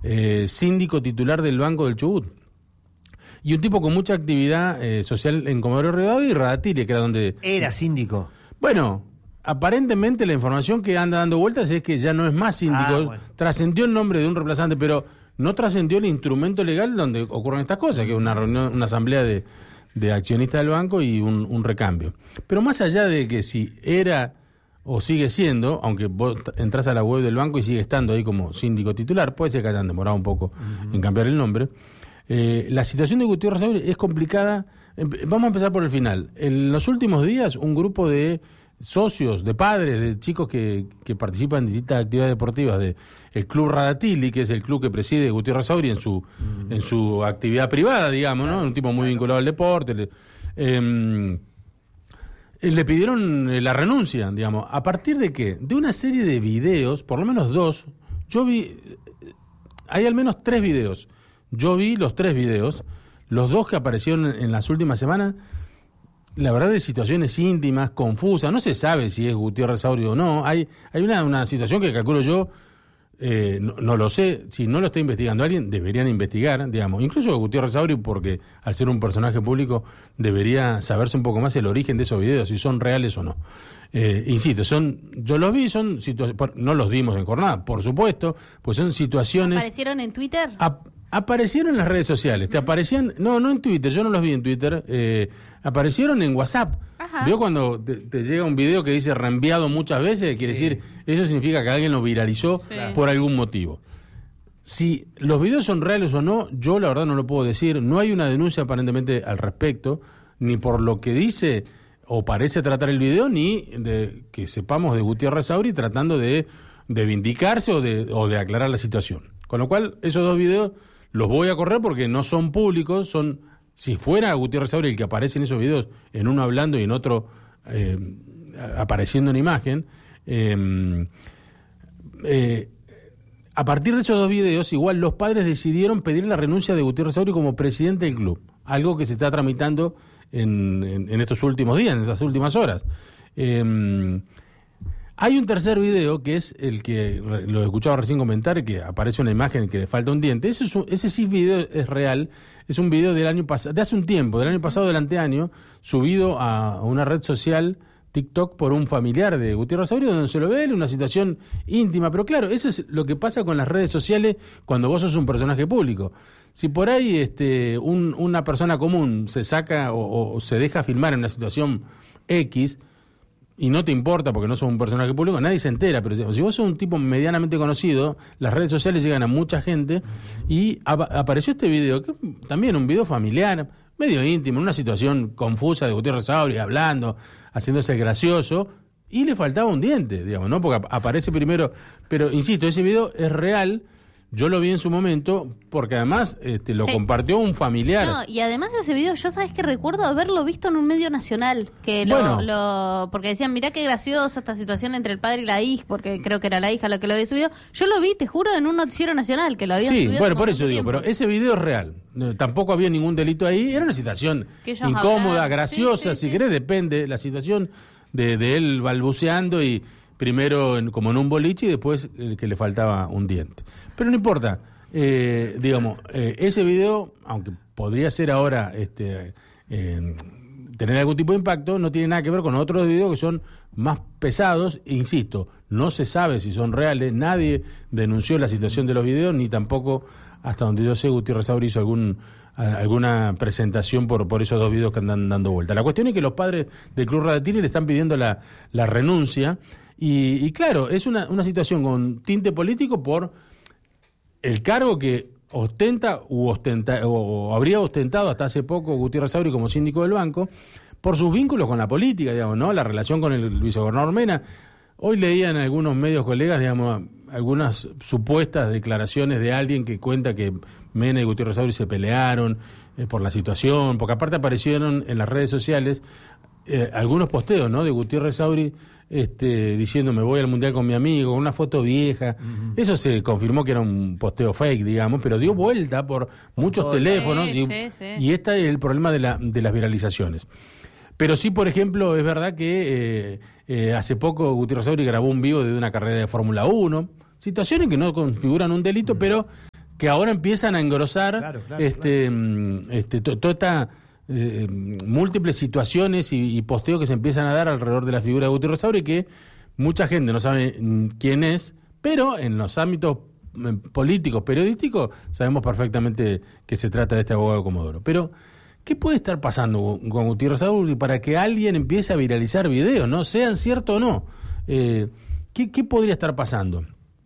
síndico titular del Banco del Chubut. Y un tipo con mucha actividad social en Comodoro Rivadavia y Radatili, que era donde... Era síndico. Bueno, aparentemente la información que anda dando vueltas es que ya no es más síndico. Bueno. Trascendió el nombre de un reemplazante, pero no trascendió el instrumento legal donde ocurren estas cosas, que es una reunión, una asamblea de accionistas del banco y un recambio. Pero más allá de que si era o sigue siendo, aunque vos entras a la web del banco y sigue estando ahí como síndico titular, puede ser que hayan demorado un poco en cambiar el nombre, la situación de Gutiérrez Sauri es complicada. Vamos a empezar por el final. En los últimos días, un grupo de socios, de padres, de chicos que participan en distintas actividades deportivas del Club Radatili, que es el club que preside Gutiérrez Sauri en su actividad privada, digamos, ¿no? Un tipo muy vinculado al deporte. Le pidieron la renuncia, digamos. ¿A partir de qué? De una serie de videos, por lo menos 2. Yo vi, hay al menos 3 videos. Yo vi los 3 videos, los 2 que aparecieron en las últimas semanas. La verdad, de situaciones íntimas, confusas, no se sabe si es Gutiérrez Sauri o no. Hay una situación que calculo yo, no lo sé, si no lo está investigando alguien, deberían investigar, digamos, incluso Gutiérrez Sauri, porque al ser un personaje público debería saberse un poco más el origen de esos videos, si son reales o no. Insisto, yo los vi, son situaciones, no los dimos en jornada, por supuesto, pues son situaciones... ¿Aparecieron en Twitter? Aparecieron en las redes sociales, te aparecían, no en Twitter, yo no los vi en Twitter, aparecieron en WhatsApp. Ajá. ¿Vio cuando te llega un video que dice reenviado muchas veces? Quiere decir, eso significa que alguien lo viralizó por algún motivo. Si los videos son reales o no, yo la verdad no lo puedo decir, no hay una denuncia aparentemente al respecto, ni por lo que dice o parece tratar el video, ni de que sepamos de Gutiérrez Sauri tratando de vindicarse o de aclarar la situación. Con lo cual, esos 2 videos los voy a correr porque no son públicos, son, si fuera Gutiérrez Sauri el que aparece en esos videos, en uno hablando y en otro apareciendo en imagen, a partir de esos 2 videos, igual los padres decidieron pedir la renuncia de Gutiérrez Sauri como presidente del club, algo que se está tramitando en estos últimos días, en estas últimas horas. Hay un tercer video, que es el que lo escuchaba recién comentar, que aparece una imagen que le falta un diente. Ese sí video es real, es un video del año pasado, de hace un tiempo, del año pasado, del anteaño, subido a una red social, TikTok, por un familiar de Gutiérrez Sauri, donde se lo ve en una situación íntima. Pero claro, eso es lo que pasa con las redes sociales cuando vos sos un personaje público. Si por ahí una persona común se saca o se deja filmar en una situación X, y no te importa porque no sos un personaje público, nadie se entera, pero si vos sos un tipo medianamente conocido, las redes sociales llegan a mucha gente y apareció este video, que también un video familiar, medio íntimo, en una situación confusa de Gutiérrez Sauri hablando, haciéndose el gracioso, y le faltaba un diente, digamos, ¿no? Porque aparece primero, pero insisto, ese video es real. Yo lo vi en su momento porque además lo compartió un familiar. No, y además ese video yo sabes que recuerdo haberlo visto en un medio nacional, que porque decían, mirá qué graciosa esta situación entre el padre y la hija, porque creo que era la hija la que lo había subido. Yo lo vi, te juro, en un noticiero nacional que lo habían subido. Sí, bueno, por eso digo, pero ese video es real. Tampoco había ningún delito ahí, era una situación incómoda, graciosa, si querés, depende la situación de él balbuceando y primero como en un boliche y después que le faltaba un diente. Pero no importa, ese video, aunque podría ser ahora tener algún tipo de impacto, no tiene nada que ver con otros videos que son más pesados. E insisto, no se sabe si son reales, nadie denunció la situación de los videos, ni tampoco, hasta donde yo sé, Gutiérrez Sauri hizo alguna presentación por esos 2 videos que andan dando vuelta. La cuestión es que los padres del Club Radatili le están pidiendo la renuncia, y claro, es una situación con tinte político por el cargo que ostenta o habría ostentado hasta hace poco Gutiérrez Sauri como síndico del banco, por sus vínculos con la política, digamos, ¿no? La relación con el vicegobernador Mena. Hoy leía en algunos medios colegas, digamos, algunas supuestas declaraciones de alguien que cuenta que Mena y Gutiérrez Sauri se pelearon por la situación, porque aparte aparecieron en las redes sociales algunos posteos, ¿no? De Gutiérrez Sauri diciendo me voy al mundial con mi amigo, con una foto vieja. Eso se confirmó que era un posteo fake, digamos, pero dio vuelta por muchos teléfonos y este es el problema de las viralizaciones. Pero sí, por ejemplo, es verdad que hace poco Gutiérrez Sauri grabó un vivo de una carrera de Fórmula 1, situaciones que no configuran un delito, pero que ahora empiezan a engrosar toda esta múltiples situaciones y posteos que se empiezan a dar alrededor de la figura de Gutiérrez Sauri, que mucha gente no sabe quién es, pero en los ámbitos políticos, periodísticos, sabemos perfectamente que se trata de este abogado Comodoro. Pero, ¿qué puede estar pasando con Gutiérrez Sauri para que alguien empiece a viralizar videos, no sean ciertos o no? ¿Qué podría estar pasando?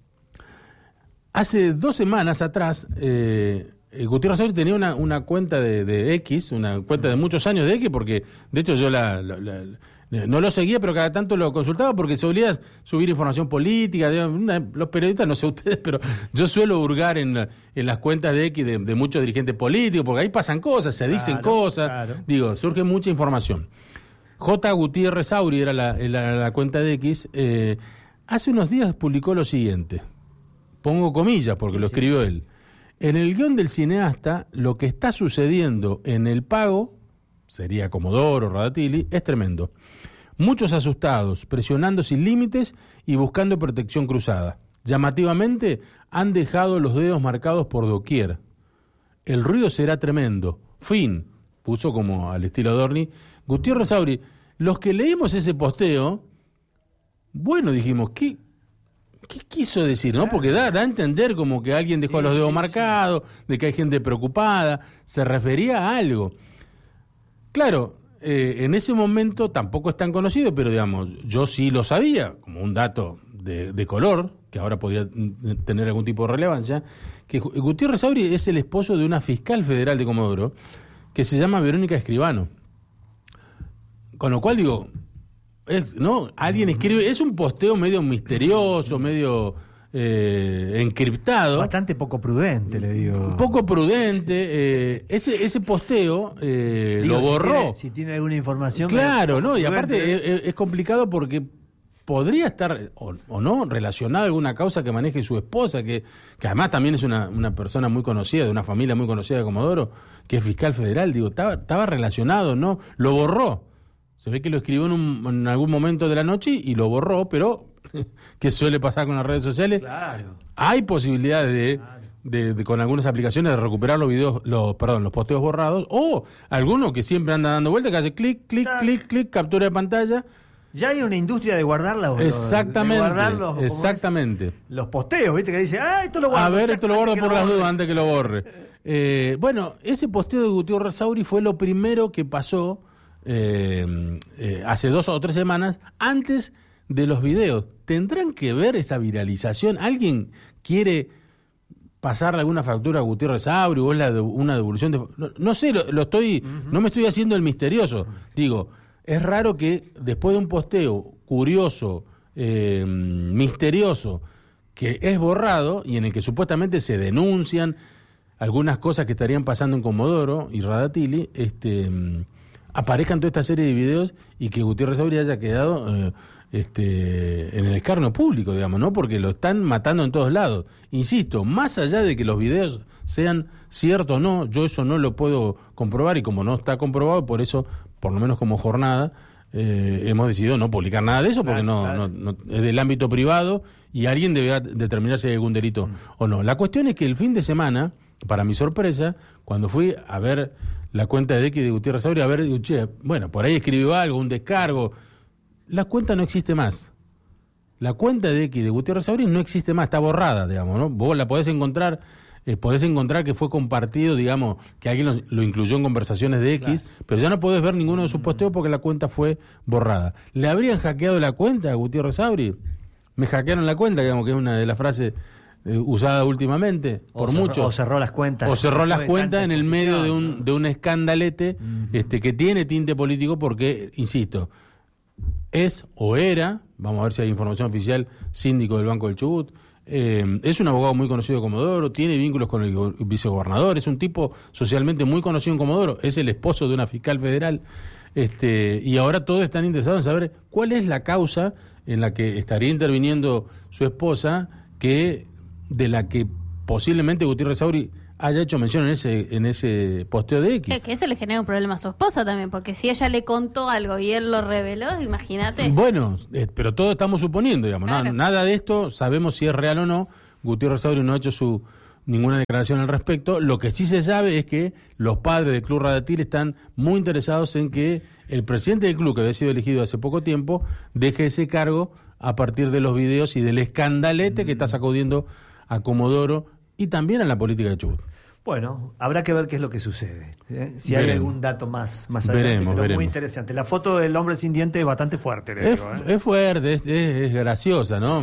Hace 2 semanas atrás, Gutiérrez Sauri tenía una cuenta de X, una cuenta de muchos años de X, porque de hecho yo no lo seguía, pero cada tanto lo consultaba porque se olía subir información política. Los periodistas, no sé ustedes, pero yo suelo hurgar en las cuentas de X de muchos dirigentes políticos, porque ahí pasan cosas, se dicen cosas, surge mucha información. J. Gutiérrez Sauri era la cuenta de X. Hace unos días publicó lo siguiente, pongo comillas porque lo escribió él: en el guión del cineasta, lo que está sucediendo en el pago, sería Comodoro, Radatili, es tremendo. Muchos asustados, presionando sin límites y buscando protección cruzada. Llamativamente, han dejado los dedos marcados por doquier. El ruido será tremendo. Fin, puso como al estilo Dorni. Gutiérrez Sauri, los que leímos ese posteo, bueno, dijimos, ¿qué quiso decir? ¿No? Porque da a entender como que alguien dejó los dedos marcados, de que hay gente preocupada, se refería a algo. Claro, en ese momento tampoco es tan conocido, pero digamos, yo sí lo sabía, como un dato de color, que ahora podría tener algún tipo de relevancia, que Gutiérrez Sauri es el esposo de una fiscal federal de Comodoro, que se llama Verónica Escribano. Con lo cual digo, alguien escribe, es un posteo medio misterioso, medio encriptado. Bastante poco prudente, le digo. Poco prudente. Ese posteo lo borró. Si tiene alguna información. Claro, ¿no? Y aparte es complicado porque podría estar o no relacionado a alguna causa que maneje su esposa, que además también es una persona muy conocida, de una familia muy conocida de Comodoro, que es fiscal federal. Digo, estaba relacionado, ¿no? Lo borró. Se ve que lo escribió en algún momento de la noche y lo borró, pero que suele pasar con las redes sociales. Claro. Hay posibilidades de con algunas aplicaciones de recuperar los videos, los posteos borrados, o alguno que siempre anda dando vueltas, que hace clic, clic, clic, clic, captura de pantalla. Ya hay una industria de guardarlos. Exactamente, exactamente. Los posteos, ¿viste? Que dice, esto lo guardo. A ver, esto lo guardo por las dudas antes que lo borre. Bueno, ese posteo de Gutiérrez Sauri fue lo primero que pasó hace 2 o 3 semanas, antes de los videos. ¿Tendrán que ver esa viralización? ¿Alguien quiere pasarle alguna factura a Gutiérrez Sauri o es una devolución de... No sé, no me estoy haciendo el misterioso. Digo, es raro que después de un posteo curioso, misterioso, que es borrado y en el que supuestamente se denuncian algunas cosas que estarían pasando en Comodoro y Radatili, aparezcan toda esta serie de videos y que Gutiérrez Sauri haya quedado en el escarnio público, digamos, ¿no? Porque lo están matando en todos lados. Insisto, más allá de que los videos sean ciertos o no, yo eso no lo puedo comprobar, y como no está comprobado, por eso, por lo menos como jornada, hemos decidido no publicar nada de eso, porque no es del ámbito privado y alguien deberá determinar si hay algún delito o no. La cuestión es que el fin de semana, para mi sorpresa, cuando fui a ver la cuenta de X de Gutiérrez Sauri, a ver, bueno, por ahí escribió algo, un descargo. La cuenta no existe más. La cuenta de X de Gutiérrez Sauri no existe más, está borrada, digamos, ¿no? Vos la podés encontrar que fue compartido, digamos, que alguien lo incluyó en conversaciones de X, pero ya no podés ver ninguno de sus posteos porque la cuenta fue borrada. ¿Le habrían hackeado la cuenta a Gutiérrez Sauri? Me hackearon la cuenta, digamos, que es una de las frases usada últimamente por muchos. O cerró las cuentas. O cerró las cuentas en el medio de un escandalete que tiene tinte político porque, insisto, es o era, vamos a ver si hay información oficial, síndico del Banco del Chubut, es un abogado muy conocido de Comodoro, tiene vínculos con el vicegobernador, es un tipo socialmente muy conocido en Comodoro, es el esposo de una fiscal federal, y ahora todos están interesados en saber cuál es la causa en la que estaría interviniendo su esposa, de la que posiblemente Gutiérrez Sauri haya hecho mención en ese posteo de X. Que eso le genera un problema a su esposa también, porque si ella le contó algo y él lo reveló, imagínate. Bueno, pero todos estamos suponiendo, digamos, claro. Nada de esto sabemos si es real o no. Gutiérrez Sauri no ha hecho su ninguna declaración al respecto. Lo que sí se sabe es que los padres del Club Radatil están muy interesados en que el presidente del club, que había sido elegido hace poco tiempo, deje ese cargo a partir de los videos y del escandalete que está sacudiendo a Comodoro y también a la política de Chubut. Bueno, habrá que ver qué es lo que sucede, ¿eh? Si hay algún dato más adelante, pero muy interesante. La foto del hombre sin diente es bastante fuerte. Es fuerte, es graciosa, ¿no?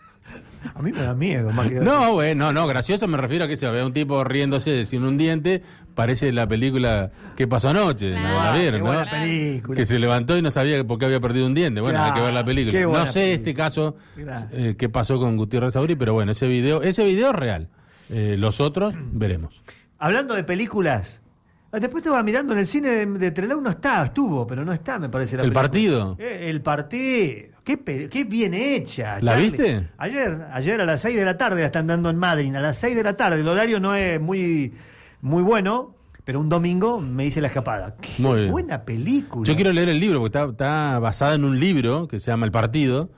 A mí me da miedo más que No, bueno, no, graciosa me refiero a que se ve un tipo riéndose sin un diente, parece la película ¿Qué pasó anoche? La vieron, ¿no? Película. Que se levantó y no sabía por qué había perdido un diente. Bueno, hay que ver la película. No sé este caso qué pasó con Gutiérrez Sauri, pero bueno, ese video es real. Los otros veremos. Hablando de películas, después te va mirando en el cine de Trelew, estuvo, pero no está, me parece. ¿El partido? El partido. Qué bien hecha. ¿La Charlie. viste? Ayer a las 6 de la tarde la están dando en Madrid, a las 6 de la tarde. El horario no es muy bueno, pero un domingo me hice la escapada. Qué buena película. Yo quiero leer el libro, porque está basada en un libro que se llama El Partido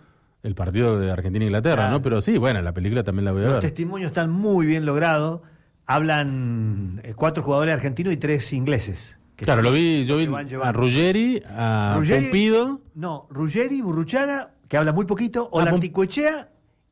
de Argentina e Inglaterra, ¿no? Pero sí, bueno, la película también la voy a ver. Los testimonios están muy bien logrados. Hablan 4 jugadores argentinos y 3 ingleses. Claro, yo vi a Ruggeri, Pumpido. No, Ruggeri, Burruchaga, que habla muy poquito, Olanticoechea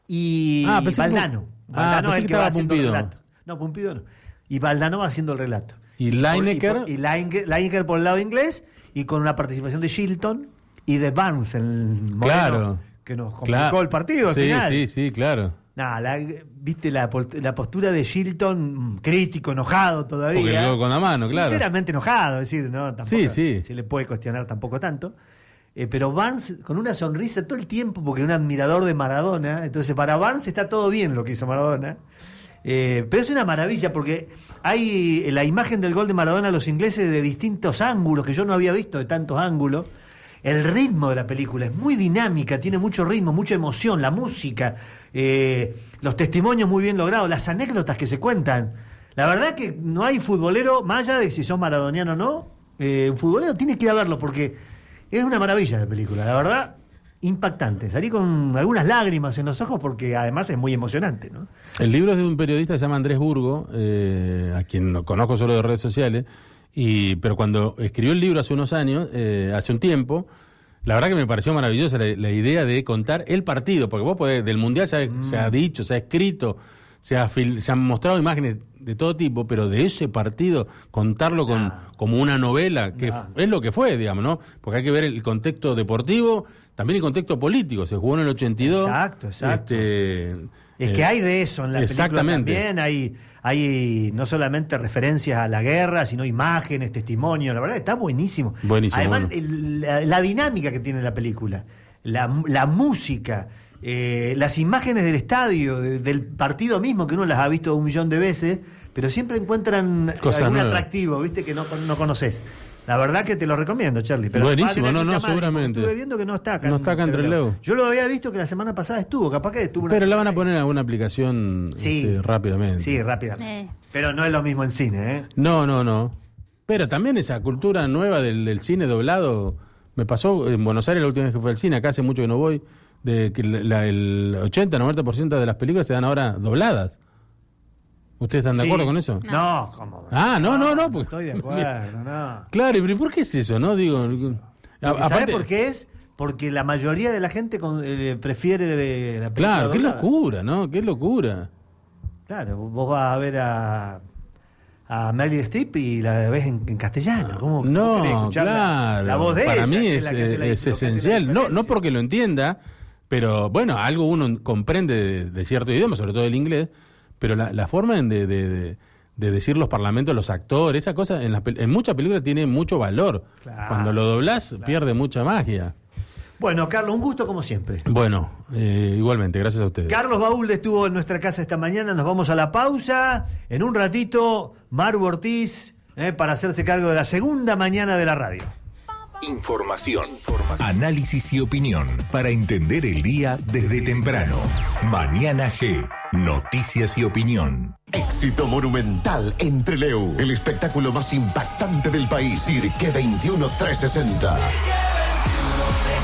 y Valdano. Valdano es el que va haciendo el relato. No, Pumpido no. Y Valdano va haciendo el relato. Y Lineker. Y Lineker por el lado inglés, y con una participación de Shilton y de Barnes, el moreno, que nos complicó el partido al final. Sí, claro. Viste la postura de Shilton, crítico, enojado todavía. Porque luego con la mano, claro. Sinceramente enojado, es decir, no, tampoco se le puede cuestionar tampoco tanto. Pero Barnes con una sonrisa todo el tiempo, porque es un admirador de Maradona. Entonces, para Barnes está todo bien lo que hizo Maradona. Pero es una maravilla, porque hay la imagen del gol de Maradona a los ingleses de distintos ángulos, que yo no había visto de tantos ángulos. El ritmo de la película es muy dinámica, tiene mucho ritmo, mucha emoción, la música, los testimonios muy bien logrados, las anécdotas que se cuentan. La verdad que no hay futbolero, más allá de si sos maradoniano o no, un futbolero tiene que ir a verlo, porque es una maravilla la película, la verdad, impactante. Salí con algunas lágrimas en los ojos, porque además es muy emocionante, ¿no? El libro es de un periodista que se llama Andrés Burgo, a quien no conozco solo de redes sociales, pero cuando escribió el libro hace unos años, hace un tiempo, la verdad que me pareció maravillosa la idea de contar el partido, porque vos podés, del Mundial se ha dicho, se ha escrito, se han mostrado imágenes de todo tipo, pero de ese partido contarlo como una novela, que es lo que fue, digamos, ¿no? Porque hay que ver el contexto deportivo, también el contexto político. Se jugó en el 82. Exacto. Es que hay de eso en la película también, hay no solamente referencias a la guerra, sino imágenes, testimonios, la verdad está buenísimo. Además, la dinámica que tiene la película, la música, las imágenes del estadio, del partido mismo, que uno las ha visto 1.000.000 de veces, pero siempre encuentran algún atractivo, ¿viste? Que no conoces. La verdad que te lo recomiendo, Charlie. Pero buenísimo, seguramente. Estuve viendo que no está acá. No está acá en Trelew. Yo lo había visto que la semana pasada estuvo, capaz que estuvo. Pero la van a poner en alguna aplicación rápidamente. Sí, rápidamente. Pero no es lo mismo en cine, ¿eh? No. Pero también esa cultura nueva del cine doblado, me pasó en Buenos Aires la última vez que fui al cine, acá hace mucho que no voy, de que el 80-90% de las películas se dan ahora dobladas. ¿Ustedes están de acuerdo con eso? No, ¿cómo? No. Pues, estoy de acuerdo, no. Claro, ¿y por qué es eso, no? ¿Sabes por qué es? Porque la mayoría de la gente prefiere de la película Claro, doblada. qué locura, ¿no? Qué locura. Claro, vos vas a ver a Meryl Streep y la ves en castellano. ¿Cómo querés escuchar la voz de para ella? Mí es esencial. No porque lo entienda, pero bueno, algo uno comprende de cierto idioma, sobre todo el inglés. Pero la forma de decir los parlamentos, los actores, esa cosa, en muchas películas tiene mucho valor. Claro, cuando lo doblás, pierde mucha magia. Bueno, Carlos, un gusto como siempre. Bueno, igualmente, gracias a ustedes. Carlos Baúlde estuvo en nuestra casa esta mañana, nos vamos a la pausa. En un ratito, Maru Ortiz, para hacerse cargo de la segunda mañana de la radio. Información, análisis y opinión para entender el día desde temprano. Mañana G, noticias y opinión. Éxito monumental en Trelew. El espectáculo más impactante del país. Cirque 21 360.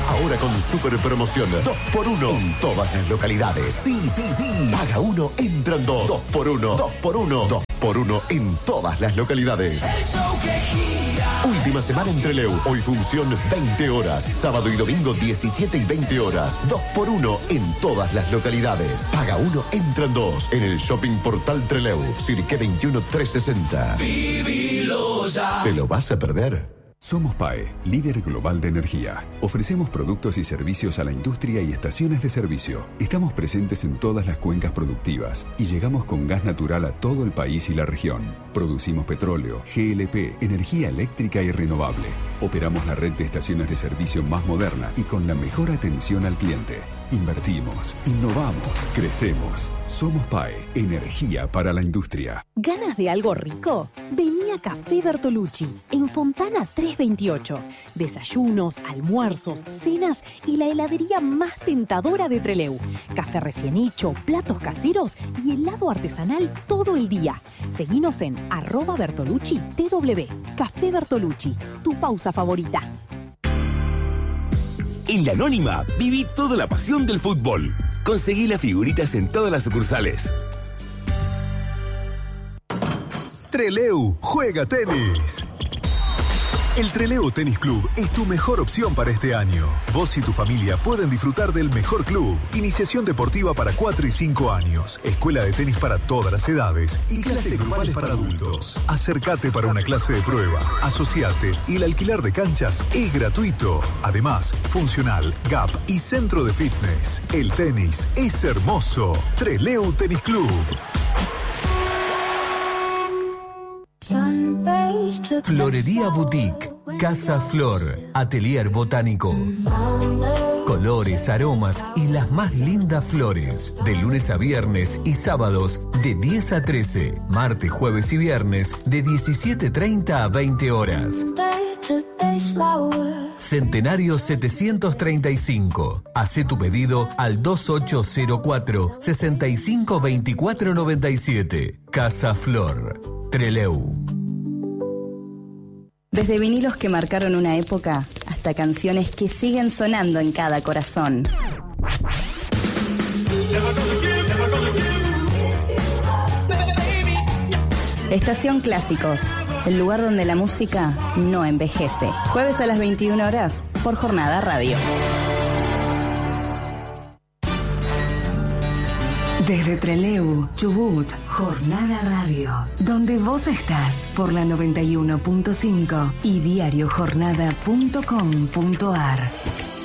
Ahora con super promoción 2x1 en todas las localidades. Sí. Paga 1, entran 2. 2x1. 2x1 en todas las localidades. Última semana en Trelew. Hoy función 20 horas. Sábado y domingo 17 y 20 horas. 2x1 en todas las localidades. Paga 1, entran 2. En el Shopping Portal Trelew. Cirque 21360. Vivilo ya. ¿Te lo vas a perder? Somos PAE, líder global de energía. Ofrecemos productos y servicios a la industria y estaciones de servicio. Estamos presentes en todas las cuencas productivas y llegamos con gas natural a todo el país y la región. Producimos petróleo, GLP, energía eléctrica y renovable. Operamos la red de estaciones de servicio más moderna y con la mejor atención al cliente. Invertimos, innovamos, crecemos. Somos PAE, energía para la industria. ¿Ganas de algo rico? Vení a Café Bertolucci, en Fontana 328. Desayunos, almuerzos, cenas y la heladería más tentadora de Trelew. Café recién hecho, platos caseros y helado artesanal todo el día. Seguinos en @BertolucciTW. Café Bertolucci, tu pausa favorita. En La Anónima, viví toda la pasión del fútbol. Conseguí las figuritas en todas las sucursales. Trelew juega tenis. El Trelew Tenis Club es tu mejor opción para este año. Vos y tu familia pueden disfrutar del mejor club. Iniciación deportiva para 4 y 5 años. Escuela de tenis para todas las edades. Y clases grupales para adultos. Acércate para una clase de prueba. Asociate y el alquiler de canchas es gratuito. Además, funcional, gap y centro de fitness. El tenis es hermoso. Trelew Tenis Club. Florería Boutique, Casa Flor, Atelier Botánico. Colores, aromas y las más lindas flores. De lunes a viernes y sábados de 10 a 13. Martes, jueves y viernes de 17:30 a 20 horas. Centenario 735. Hacé tu pedido al 2804 652497. Casa Flor, Trelew. Desde vinilos que marcaron una época hasta canciones que siguen sonando en cada corazón. Estación Clásicos, el lugar donde la música no envejece. Jueves a las 21 horas por Jornada Radio. Desde Trelew, Chubut, Jornada Radio, donde vos estás por la 91.5 y diariojornada.com.ar.